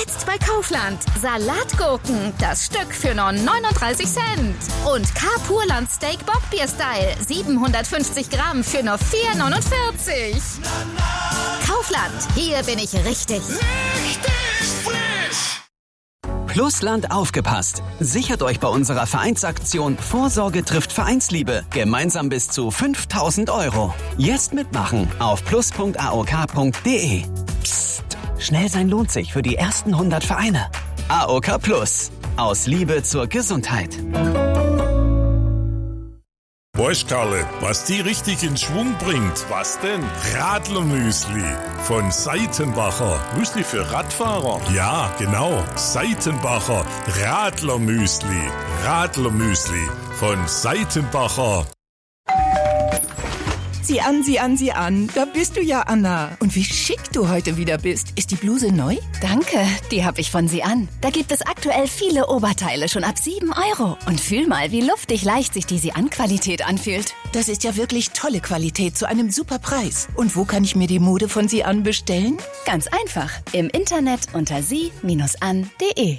Jetzt bei Kaufland. Salatgurken, das Stück für nur 39 Cent. Und K-Purland Steak Bockbier-Style, 750 Gramm für nur 4,49. Kaufland, hier bin ich richtig. Richtig frisch! Plusland aufgepasst. Sichert euch bei unserer Vereinsaktion Vorsorge trifft Vereinsliebe gemeinsam bis zu 5.000 €. Jetzt mitmachen auf plus.aok.de. Psst, schnell sein lohnt sich für die ersten 100 Vereine. AOK Plus. Aus Liebe zur Gesundheit. Weißt Karle, was die richtig in Schwung bringt? Was denn? Radlermüsli von Seitenbacher. Müsli für Radfahrer? Ja, genau. Seitenbacher Radlermüsli. Radlermüsli von Seitenbacher. Sieh an. Da bist du ja, Anna. Und wie schick du heute wieder bist. Ist die Bluse neu? Danke, die habe ich von Sie an. Da gibt es aktuell viele Oberteile schon ab 7 €. Und fühl mal, wie luftig leicht sich die Sie-an-Qualität anfühlt. Das ist ja wirklich tolle Qualität zu einem super Preis. Und wo kann ich mir die Mode von Sie an bestellen? Ganz einfach. Im Internet unter sie-an.de.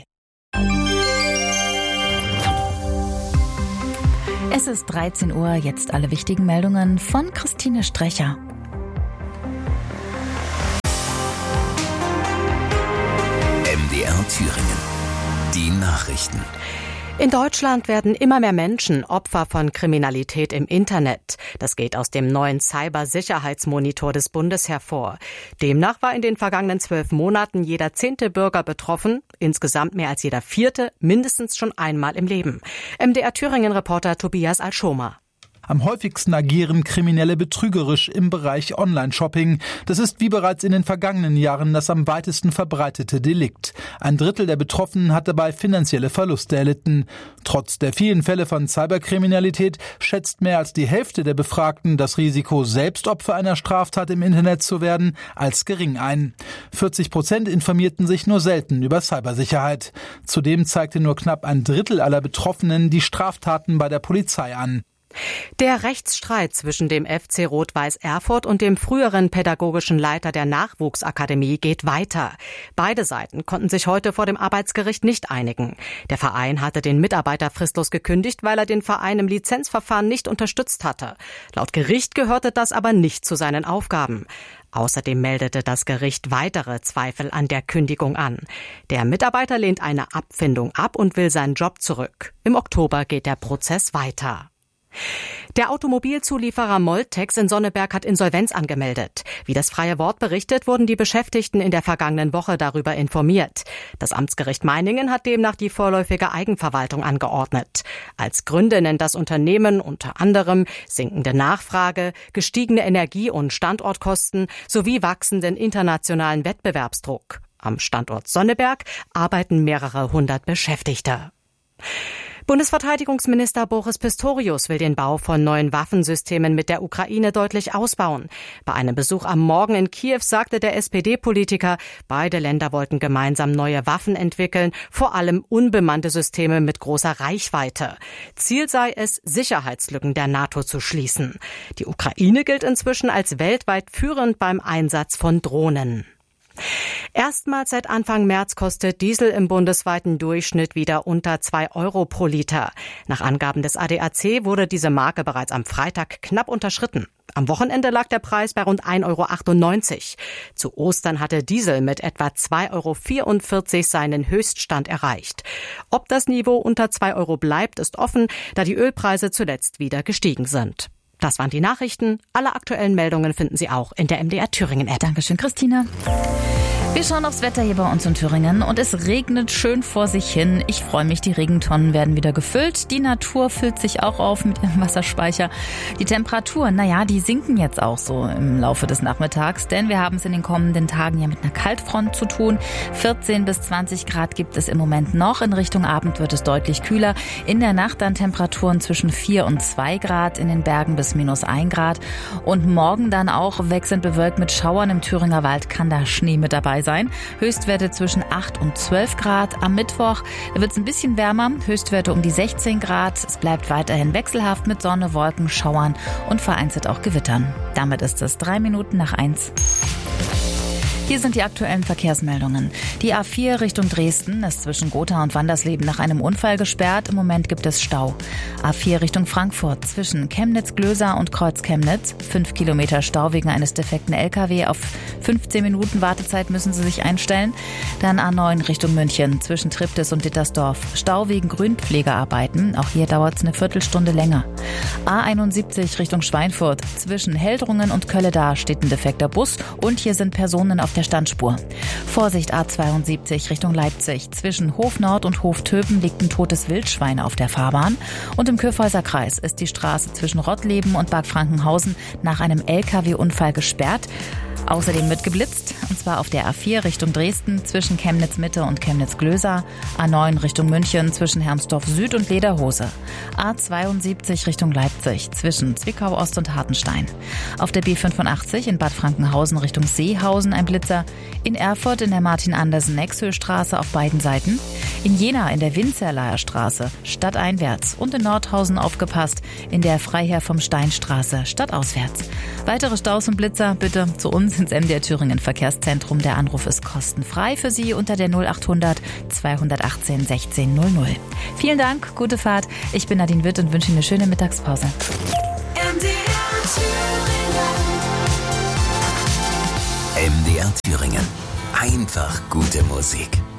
Es ist 13 Uhr, jetzt alle wichtigen Meldungen von Christine Strecher. MDR Thüringen. Die Nachrichten. In Deutschland werden immer mehr Menschen Opfer von Kriminalität im Internet. Das geht aus dem neuen Cybersicherheitsmonitor des Bundes hervor. Demnach war in den vergangenen 12 Monaten jeder 10. Bürger betroffen, insgesamt mehr als jeder 4. mindestens schon einmal im Leben. MDR Thüringen-Reporter Tobias Alschomer. Am häufigsten agieren Kriminelle betrügerisch im Bereich Online-Shopping. Das ist wie bereits in den vergangenen Jahren das am weitesten verbreitete Delikt. 1/3 der Betroffenen hat dabei finanzielle Verluste erlitten. Trotz der vielen Fälle von Cyberkriminalität schätzt mehr als die Hälfte der Befragten das Risiko, selbst Opfer einer Straftat im Internet zu werden, als gering ein. 40% informierten sich nur selten über Cybersicherheit. Zudem zeigte nur knapp 1/3 aller Betroffenen die Straftaten bei der Polizei an. Der Rechtsstreit zwischen dem FC Rot-Weiß Erfurt und dem früheren pädagogischen Leiter der Nachwuchsakademie geht weiter. Beide Seiten konnten sich heute vor dem Arbeitsgericht nicht einigen. Der Verein hatte den Mitarbeiter fristlos gekündigt, weil er den Verein im Lizenzverfahren nicht unterstützt hatte. Laut Gericht gehörte das aber nicht zu seinen Aufgaben. Außerdem meldete das Gericht weitere Zweifel an der Kündigung an. Der Mitarbeiter lehnt eine Abfindung ab und will seinen Job zurück. Im Oktober geht der Prozess weiter. Der Automobilzulieferer Moltex in Sonneberg hat Insolvenz angemeldet. Wie das Freie Wort berichtet, wurden die Beschäftigten in der vergangenen Woche darüber informiert. Das Amtsgericht Meiningen hat demnach die vorläufige Eigenverwaltung angeordnet. Als Gründe nennt das Unternehmen unter anderem sinkende Nachfrage, gestiegene Energie- und Standortkosten sowie wachsenden internationalen Wettbewerbsdruck. Am Standort Sonneberg arbeiten mehrere 100 Beschäftigte. Bundesverteidigungsminister Boris Pistorius will den Bau von neuen Waffensystemen mit der Ukraine deutlich ausbauen. Bei einem Besuch am Morgen in Kiew sagte der SPD-Politiker, beide Länder wollten gemeinsam neue Waffen entwickeln, vor allem unbemannte Systeme mit großer Reichweite. Ziel sei es, Sicherheitslücken der NATO zu schließen. Die Ukraine gilt inzwischen als weltweit führend beim Einsatz von Drohnen. Erstmals seit Anfang März kostet Diesel im bundesweiten Durchschnitt wieder unter 2 € pro Liter. Nach Angaben des ADAC wurde diese Marke bereits am Freitag knapp unterschritten. Am Wochenende lag der Preis bei rund 1,98 €. Zu Ostern hatte Diesel mit etwa 2,44 € seinen Höchststand erreicht. Ob das Niveau unter 2 € bleibt, ist offen, da die Ölpreise zuletzt wieder gestiegen sind. Das waren die Nachrichten. Alle aktuellen Meldungen finden Sie auch in der MDR Thüringen App. Dankeschön, Christina. Wir schauen aufs Wetter hier bei uns in Thüringen und es regnet schön vor sich hin. Ich freue mich, die Regentonnen werden wieder gefüllt. Die Natur füllt sich auch auf mit ihrem Wasserspeicher. Die Temperaturen, die sinken jetzt auch so im Laufe des Nachmittags, denn wir haben es in den kommenden Tagen ja mit einer Kaltfront zu tun. 14 bis 20 Grad gibt es im Moment noch. In Richtung Abend wird es deutlich kühler. In der Nacht dann Temperaturen zwischen 4 und 2 Grad, in den Bergen bis -1 Grad. Und morgen dann auch wechselnd bewölkt mit Schauern. Im Thüringer Wald kann da Schnee mit dabei sein. Höchstwerte zwischen 8 und 12 Grad. Am Mittwoch wird es ein bisschen wärmer. Höchstwerte um die 16 Grad. Es bleibt weiterhin wechselhaft mit Sonne, Wolken, Schauern und vereinzelt auch Gewittern. Damit ist es 3 Minuten nach 1. Hier sind die aktuellen Verkehrsmeldungen. Die A4 Richtung Dresden ist zwischen Gotha und Wandersleben nach einem Unfall gesperrt. Im Moment gibt es Stau. A4 Richtung Frankfurt zwischen Chemnitz-Glöser und Kreuz-Chemnitz. 5 Kilometer Stau wegen eines defekten LKW. Auf 15 Minuten Wartezeit müssen Sie sich einstellen. Dann A9 Richtung München zwischen Triptis und Dittersdorf. Stau wegen Grünpflegearbeiten. Auch hier dauert es eine Viertelstunde länger. A71 Richtung Schweinfurt zwischen Heldrungen und Kölledar steht ein defekter Bus und hier sind Personen auf der Standspur. Vorsicht A72 Richtung Leipzig. Zwischen Hof Nord und Hof Töpen liegt ein totes Wildschwein auf der Fahrbahn. Und im Kyffhäuser Kreis ist die Straße zwischen Rottleben und Bad Frankenhausen nach einem LKW-Unfall gesperrt. Außerdem wird geblitzt, und zwar auf der A4 Richtung Dresden zwischen Chemnitz-Mitte und Chemnitz-Glöser, A9 Richtung München zwischen Hermsdorf Süd und Lederhose, A72 Richtung Leipzig zwischen Zwickau Ost und Hartenstein. Auf der B85 in Bad Frankenhausen Richtung Seehausen ein Blitzer, in Erfurt in der Martin-Andersen-Nexhöhe-Straße auf beiden Seiten, in Jena in der Winzerlaer Straße stadteinwärts und in Nordhausen aufgepasst in der Freiherr vom Steinstraße stadtauswärts. Weitere Staus und Blitzer bitte zu uns ins MDR Thüringen Verkehrszentrum. Der Anruf ist kostenfrei für Sie unter der 0800 218 1600. Vielen Dank, gute Fahrt. Ich bin Nadine Witt und wünsche Ihnen eine schöne Mittagspause. MDR Thüringen. Einfach gute Musik.